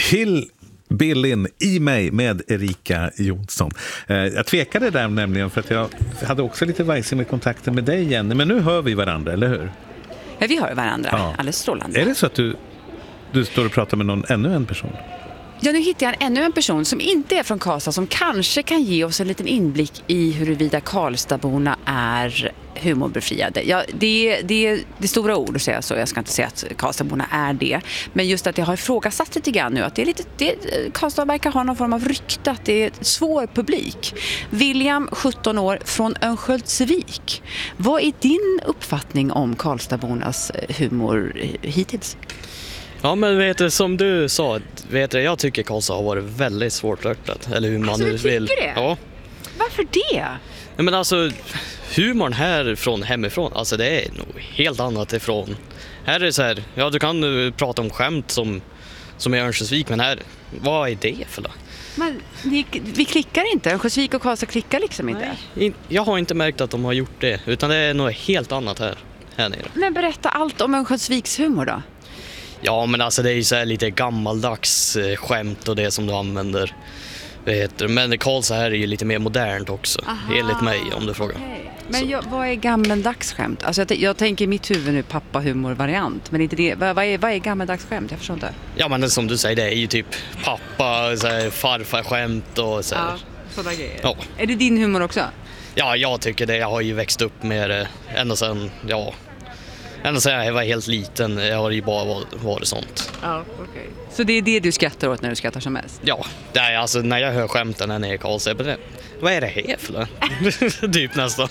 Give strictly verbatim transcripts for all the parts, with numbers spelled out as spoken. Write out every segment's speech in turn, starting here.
Hill Billin i mig med Erika Jonsson. Eh, jag tvekade där nämligen för att jag hade också lite vajsig med kontakten med dig, Jenny. Men nu hör vi varandra, eller hur? Ja, vi hör varandra. Ja. Alldeles strålande. Är det så att du, du står och pratar med någon, ännu en person? Ja, nu hittar jag ännu en person som inte är från Karlstad som kanske kan ge oss en liten inblick i huruvida Karlstadborna är humorbefriade. Ja, det, det, det är stora ord att säga så. Jag ska inte säga att Karlstadborna är det. Men just att jag har ifrågasatt lite grann nu att det är lite, det, Karlstad verkar ha någon form av rykte att det är svår publik. William, sjutton år, från Örnsköldsvik. Vad är din uppfattning om Karlstadbornas humor hittills? Ja, men vet du, som du sa, vet du, jag tycker Karlstad har varit väldigt svårflörtat. Eller hur man alltså, nu du vill. Tycker det? Ja. Varför det? Nej, men alltså, humorn här från hemifrån, alltså det är nog helt annat ifrån. Här är det så här, ja du kan uh, prata om skämt som, som är Örnsköldsvik, men här, vad är det för det? Men vi, vi klickar inte, Örnsköldsvik och Karlstad klickar liksom inte. Nej, jag har inte märkt att de har gjort det, utan det är något helt annat här, här nere. Men berätta allt om Örnsköldsviks humor då. Ja, men alltså det är ju så här lite gammaldags eh, skämt och det som du använder. Vet du. Men Karlstad här är ju lite mer modernt också. Aha, enligt mig, om du frågar. Okay. Men jag, vad är gammaldags skämt? Alltså jag, jag tänker i mitt huvud nu pappa-humor-variant. Men inte det, vad, vad, är, vad är gammaldags skämt? Jag förstår inte. Ja, men som du säger, det är ju typ pappa, så här, farfar-skämt och så här. Ja, sådana grejer. Ja. Är det din humor också? Ja, jag tycker det. Jag har ju växt upp med det ända sedan, ja... Ända sedan jag var helt liten, jag har ju bara varit sånt. Ja, okej. Okay. Så det är det du skrattar åt när du skrattar som mest? Ja, det är alltså när jag hör skämten när jag är i Karlstad. Vad är det här för det? Typ nästan.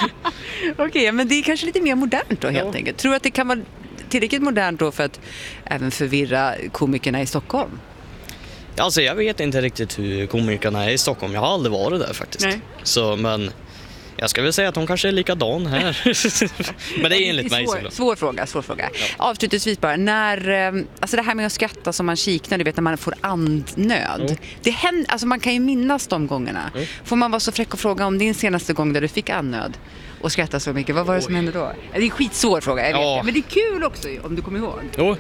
Okej, okay, men det är kanske lite mer modernt då helt ja. enkelt. Tror du att det kan vara tillräckligt modernt då för att även förvirra komikerna i Stockholm? Alltså jag vet inte riktigt hur komikerna är i Stockholm. Jag har aldrig varit där faktiskt. Nej. Så, men... Jag ska väl säga att hon kanske är likadan här. Men det är enligt mig. Svår, svår fråga, svår fråga. Ja. Avslutningsvis bara, när, alltså det här med att skratta som man kiknar, du vet när man får andnöd. Mm. Det händer, alltså man kan ju minnas de gångerna. Mm. Får man vara så fräck och fråga om din senaste gång där du fick andnöd och skratta så mycket, vad var det som hände då? Det är en skitsvår fråga, jag vet ja. det. Men det är kul också om du kommer ihåg. Jo.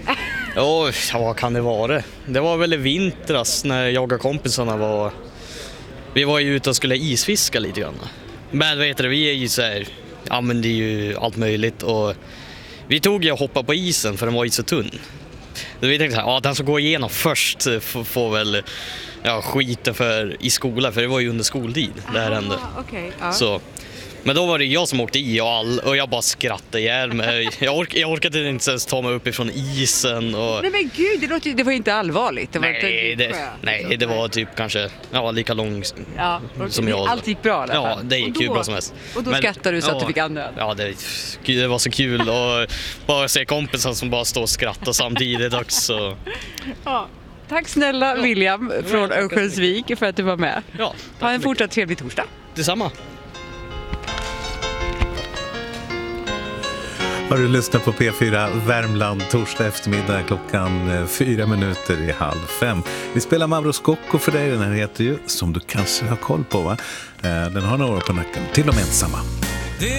Jo, ja, vad kan det vara? Det var väl i vintras när jag och kompisarna var... Vi var ju ute och skulle isfiska lite grann. Men vet du, vi är ju så här, ja men det är ju allt möjligt och vi tog ju och hoppade på isen för den var ju så tunn. Så vi tänkte så här, ja den som går igenom först får, får väl ja, skiten för i skolan, för det var ju under skoltid det här hände. Okay, ja. Så, men då var det jag som åkte i och, all, och jag bara skrattade ihjäl mig. Jag, ork, jag orkade inte ens ta mig upp ifrån isen. Och... Nej men gud, det, låter, det var inte allvarligt. Det var nej, det, nej, det var typ kanske ja, lika lång ja, okay. som jag. Allt gick bra i alla fall. Ja, det gick ju bra som helst. Och då men, skrattade du så ja, att du fick andnöd. Ja, det, det var så kul att bara se kompisar som bara står och skrattar samtidigt också. Ja. Tack snälla ja. William från Örnsköldsvik för att du var med. Ja, ha en fortsatt trevlig torsdag. Detsamma. Har du lyssnat på P fyra Värmland torsdag eftermiddag klockan fyra minuter i halv fem. Vi spelar Mauro Scocco för dig. Den här heter ju, som du kanske har koll på va? Den har några år på nacken, till och med ensamma.